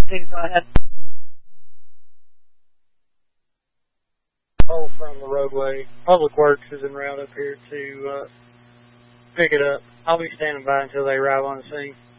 Please go ahead. Hole from the roadway. Public Works is en route up here to pick it up. I'll be standing by until they arrive on the scene.